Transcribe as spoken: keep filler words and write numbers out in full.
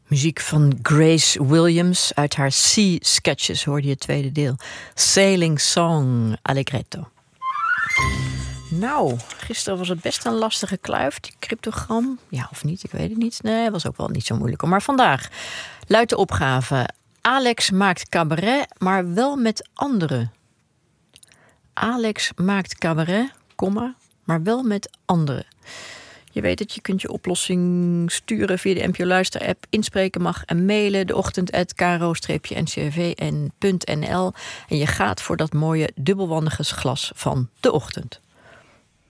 Muziek van Grace Williams uit haar Sea Sketches hoorde je het tweede deel. Sailing Song Allegretto. Nou, gisteren was het best een lastige kluif, die cryptogram. Ja, of niet, ik weet het niet. Nee, was ook wel niet zo moeilijk. Maar vandaag luidt de opgave: Alex maakt cabaret, maar wel met anderen. Alex maakt cabaret, komma, maar wel met anderen. Je weet het, je kunt je oplossing sturen via de N P O Luister-app. Inspreken mag en mailen de ochtend at karo n c r v punt n l. En je gaat voor dat mooie dubbelwandigersglas van de ochtend.